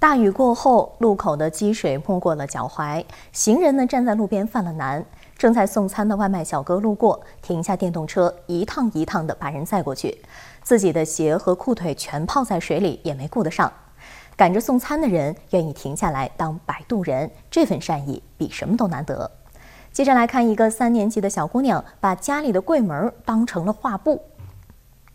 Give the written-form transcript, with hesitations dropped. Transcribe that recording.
大雨过后，路口的积水没过了脚踝，行人呢站在路边犯了难。正在送餐的外卖小哥路过，停下电动车，一趟一趟地把人载过去，自己的鞋和裤腿全泡在水里，也没顾得上。赶着送餐的人愿意停下来当摆渡人，这份善意比什么都难得。接着来看一个3年级的小姑娘，把家里的柜门当成了画布。